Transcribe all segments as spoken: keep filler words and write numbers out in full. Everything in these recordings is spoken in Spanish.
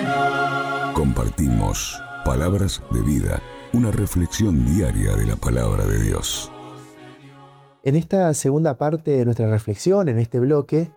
Compartimos palabras de vida, una reflexión diaria de la palabra de Dios. En esta segunda parte de nuestra reflexión, en este bloque,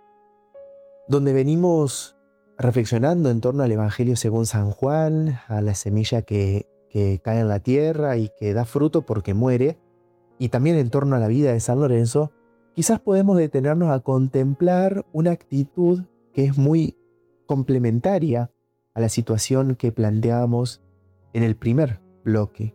donde venimos reflexionando en torno al Evangelio según San Juan, a la semilla que, que cae en la tierra y que da fruto porque muere, y también en torno a la vida de San Lorenzo, quizás podemos detenernos a contemplar una actitud que es muy complementaria a la situación que planteábamos en el primer bloque.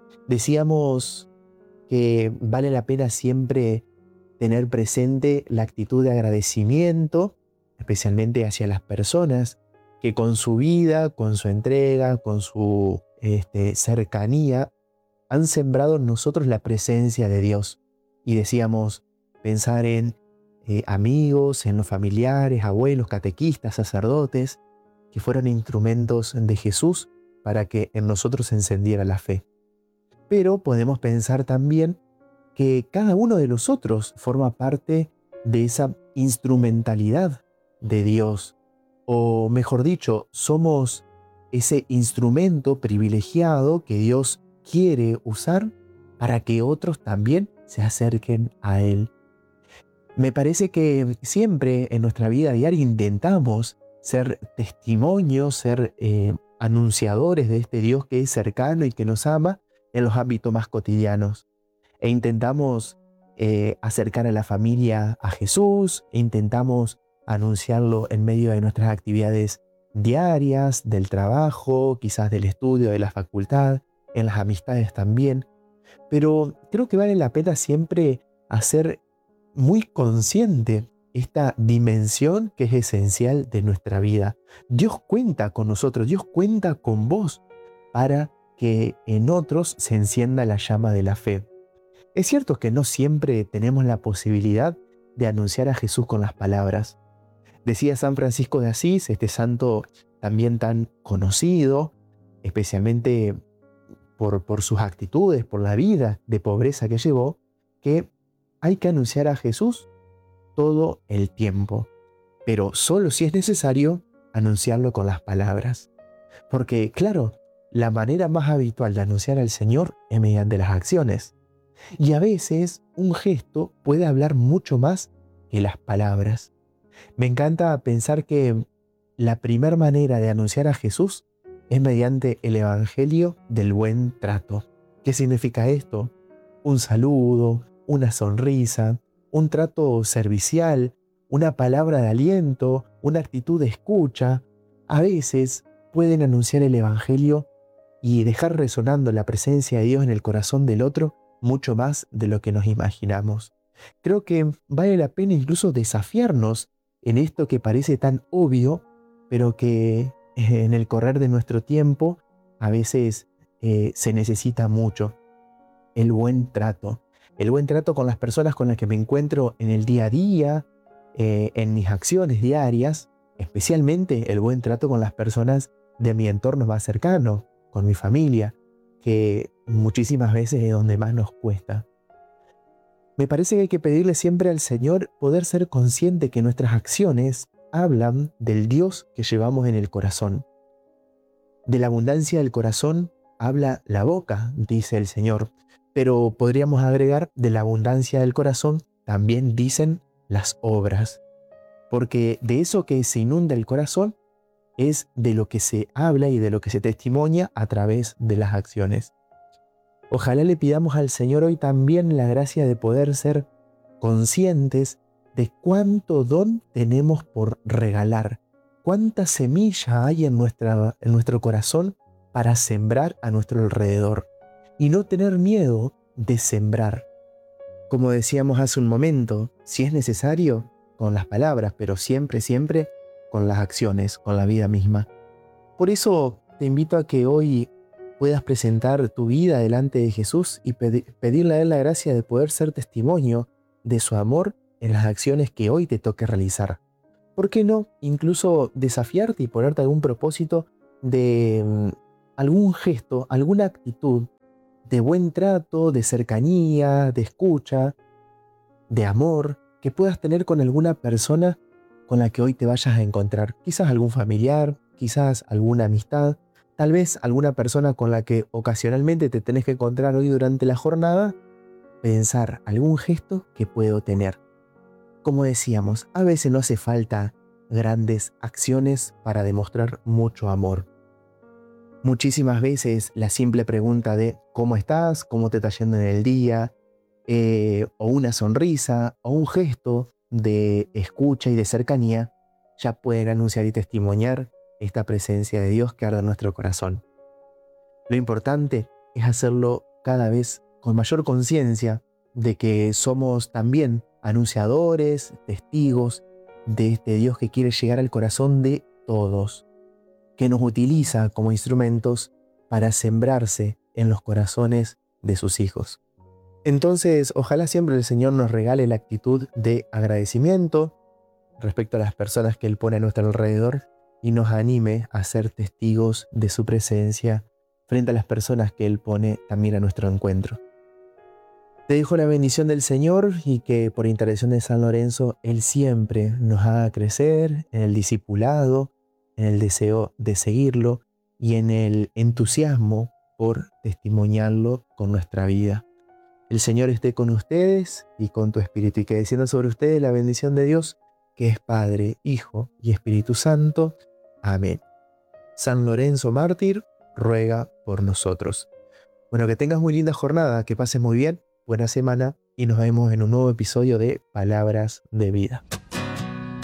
Decíamos que vale la pena siempre tener presente la actitud de agradecimiento, especialmente hacia las personas que con su vida, con su entrega, con su este, cercanía, han sembrado en nosotros la presencia de Dios. Y decíamos, pensar en eh, amigos, en los familiares, abuelos, catequistas, sacerdotes, que fueron instrumentos de Jesús para que en nosotros se encendiera la fe. Pero podemos pensar también que cada uno de nosotros forma parte de esa instrumentalidad de Dios. O mejor dicho, somos ese instrumento privilegiado que Dios quiere usar para que otros también se acerquen a Él. Me parece que siempre en nuestra vida diaria intentamos ser testimonios, ser eh, anunciadores de este Dios que es cercano y que nos ama en los ámbitos más cotidianos. E intentamos eh, acercar a la familia a Jesús, e intentamos anunciarlo en medio de nuestras actividades diarias, del trabajo, quizás del estudio, de la facultad, en las amistades también. Pero creo que vale la pena siempre hacer muy consciente esta dimensión que es esencial de nuestra vida. Dios cuenta con nosotros, Dios cuenta con vos para que en otros se encienda la llama de la fe. Es cierto que no siempre tenemos la posibilidad de anunciar a Jesús con las palabras. Decía San Francisco de Asís, este santo también tan conocido, especialmente por, por sus actitudes, por la vida de pobreza que llevó, que hay que anunciar a Jesús todo el tiempo, pero solo si es necesario anunciarlo con las palabras. Porque, claro, la manera más habitual de anunciar al Señor es mediante las acciones. Y a veces un gesto puede hablar mucho más que las palabras. Me encanta pensar que la primera manera de anunciar a Jesús es mediante el Evangelio del buen trato. ¿Qué significa esto? Un saludo, una sonrisa, un trato servicial, una palabra de aliento, una actitud de escucha. A veces pueden anunciar el Evangelio y dejar resonando la presencia de Dios en el corazón del otro mucho más de lo que nos imaginamos. Creo que vale la pena incluso desafiarnos en esto que parece tan obvio, pero que en el correr de nuestro tiempo a veces eh, se necesita mucho. El buen trato. El buen trato con las personas con las que me encuentro en el día a día, eh, en mis acciones diarias, especialmente el buen trato con las personas de mi entorno más cercano, con mi familia, que muchísimas veces es donde más nos cuesta. Me parece que hay que pedirle siempre al Señor poder ser consciente que nuestras acciones hablan del Dios que llevamos en el corazón. De la abundancia del corazón habla la boca, dice el Señor. Pero podríamos agregar, de la abundancia del corazón también dicen las obras. Porque de eso que se inunda el corazón es de lo que se habla y de lo que se testimonia a través de las acciones. Ojalá le pidamos al Señor hoy también la gracia de poder ser conscientes de cuánto don tenemos por regalar, cuánta semilla hay en, nuestra, en nuestro corazón para sembrar a nuestro alrededor y no tener miedo de sembrar. Como decíamos hace un momento, si es necesario, con las palabras, pero siempre, siempre con las acciones, con la vida misma. Por eso te invito a que hoy puedas presentar tu vida delante de Jesús y pedi- pedirle a Él la gracia de poder ser testimonio de su amor en las acciones que hoy te toque realizar. ¿Por qué no incluso desafiarte y ponerte algún propósito de mm, algún gesto, alguna actitud de buen trato, de cercanía, de escucha, de amor que puedas tener con alguna persona con la que hoy te vayas a encontrar? Quizás algún familiar, quizás alguna amistad, tal vez alguna persona con la que ocasionalmente te tenés que encontrar hoy durante la jornada, pensar algún gesto que puedo tener. Como decíamos, a veces no hace falta grandes acciones para demostrar mucho amor. Muchísimas veces la simple pregunta de ¿cómo estás? ¿Cómo te está yendo en el día? Eh, o una sonrisa o un gesto de escucha y de cercanía ya pueden anunciar y testimoniar esta presencia de Dios que arde en nuestro corazón. Lo importante es hacerlo cada vez con mayor conciencia de que somos también anunciadores, testigos de este Dios que quiere llegar al corazón de todos, que nos utiliza como instrumentos para sembrarse en los corazones de sus hijos. Entonces, ojalá siempre el Señor nos regale la actitud de agradecimiento respecto a las personas que Él pone a nuestro alrededor y nos anime a ser testigos de su presencia frente a las personas que Él pone también a nuestro encuentro. Te dejo la bendición del Señor y que por intercesión de San Lorenzo Él siempre nos haga crecer en el discipulado, en el deseo de seguirlo y en el entusiasmo por testimoniarlo con nuestra vida. El Señor esté con ustedes y con tu espíritu, y que descienda sobre ustedes la bendición de Dios, que es Padre, Hijo y Espíritu Santo. Amén. San Lorenzo Mártir, ruega por nosotros. Bueno, que tengas muy linda jornada, que pases muy bien, buena semana y nos vemos en un nuevo episodio de Palabras de Vida.